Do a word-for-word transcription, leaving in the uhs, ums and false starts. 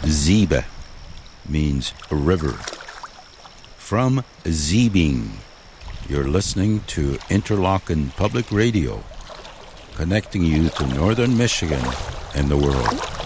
Ziebe means river. From Ziebing, you're listening to Interlochen Public Radio, connecting you to northern Michigan and the world.